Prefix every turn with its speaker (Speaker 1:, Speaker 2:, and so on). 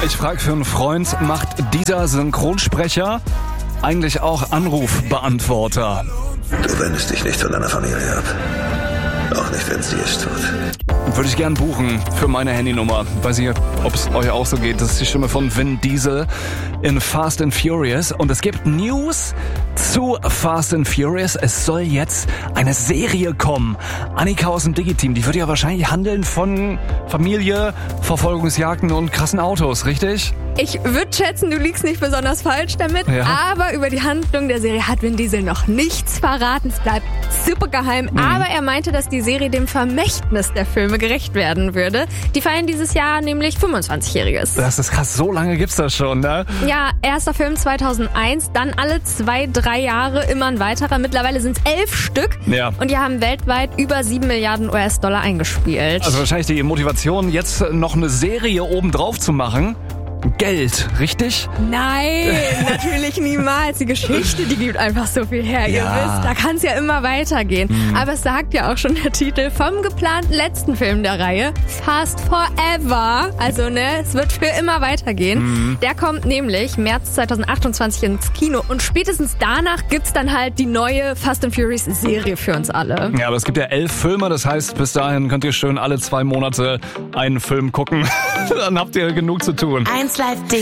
Speaker 1: Ich frage für einen Freund, macht dieser Synchronsprecher eigentlich auch Anrufbeantworter?
Speaker 2: Du wendest dich nicht von deiner Familie ab. Auch nicht, wenn sie es tut.
Speaker 1: Würde ich gern buchen für meine Handynummer. Weiß nicht, ob es euch auch so geht. Das ist die Stimme von Vin Diesel in Fast and Furious. Und es gibt News zu Fast and Furious. Es soll jetzt eine Serie kommen. Annika aus dem Digi-Team, die wird ja wahrscheinlich handeln von Familie, Verfolgungsjagden und krassen Autos, richtig?
Speaker 3: Ich würde schätzen, du liegst nicht besonders falsch damit, aber über die Handlung der Serie hat Vin Diesel noch nichts verraten. Es bleibt super geheim, aber er meinte, dass die Serie dem Vermächtnis der Filme gerecht werden würde. Die feiern dieses Jahr nämlich 25-Jähriges.
Speaker 1: Das ist krass, so lange gibt's das schon, ne?
Speaker 3: Ja, erster Film 2001, dann alle 2-3 Jahre immer ein weiterer. Mittlerweile sind es 11 Stück und die haben weltweit über 7 Milliarden US-Dollar eingespielt.
Speaker 1: Also wahrscheinlich die Motivation, jetzt noch eine Serie obendrauf zu machen. Geld, richtig?
Speaker 3: Nein, natürlich niemals. Die Geschichte, die gibt einfach so viel her. Ihr wisst, da kann es ja immer weitergehen. Aber es sagt ja auch schon der Titel vom geplanten letzten Film der Reihe, Fast Forever. Also es wird für immer weitergehen. Der kommt nämlich März 2028 ins Kino und spätestens danach gibt's dann halt die neue Fast and Furious Serie für uns alle.
Speaker 1: Ja, aber es gibt ja 11 Filme, das heißt, bis dahin könnt ihr schön alle 2 Monate einen Film gucken. Dann habt ihr genug zu tun.
Speaker 4: 1Live